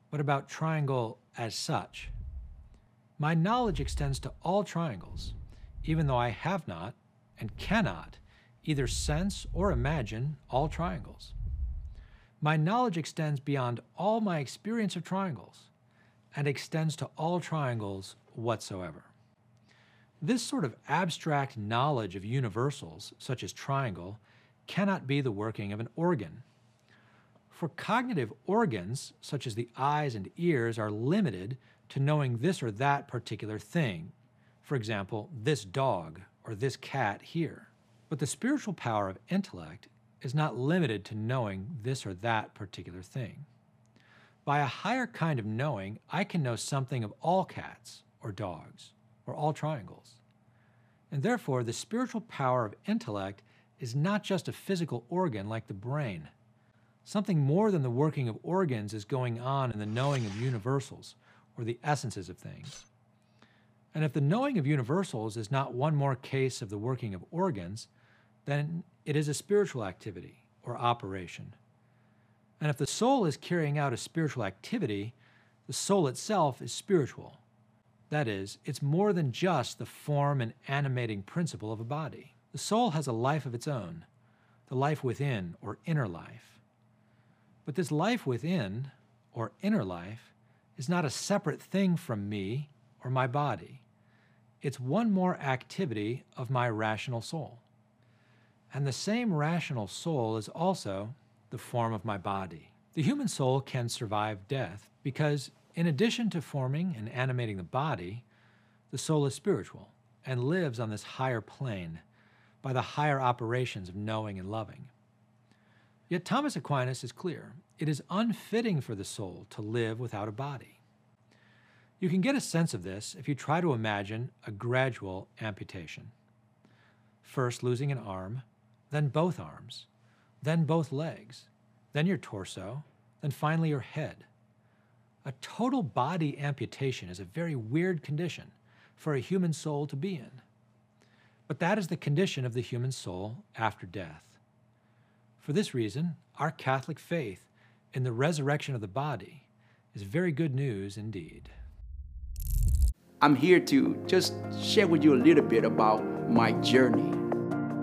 but about triangle as such. My knowledge extends to all triangles, even though I have not and cannot either sense or imagine all triangles. My knowledge extends beyond all my experience of triangles and extends to all triangles whatsoever. This sort of abstract knowledge of universals, such as triangle, cannot be the working of an organ. For cognitive organs, such as the eyes and ears, are limited to knowing this or that particular thing. For example, this dog or this cat here. But the spiritual power of intellect is not limited to knowing this or that particular thing. By a higher kind of knowing, I can know something of all cats or dogs or all triangles. And therefore, the spiritual power of intellect is not just a physical organ like the brain. Something more than the working of organs is going on in the knowing of universals, or the essences of things. And if the knowing of universals is not one more case of the working of organs, then it is a spiritual activity or operation. And if the soul is carrying out a spiritual activity, the soul itself is spiritual. That is, it's more than just the form and animating principle of a body. The soul has a life of its own, the life within or inner life. But this life within or inner life is not a separate thing from me or my body. It's one more activity of my rational soul. And the same rational soul is also the form of my body. The human soul can survive death because, in addition to forming and animating the body, the soul is spiritual and lives on this higher plane by the higher operations of knowing and loving. Yet Thomas Aquinas is clear. It is unfitting for the soul to live without a body. You can get a sense of this if you try to imagine a gradual amputation. First losing an arm, then both arms, then both legs, then your torso, then finally your head. A total body amputation is a very weird condition for a human soul to be in. But that is the condition of the human soul after death. For this reason, our Catholic faith in the resurrection of the body is very good news indeed. I'm here to just share with you a little bit about my journey.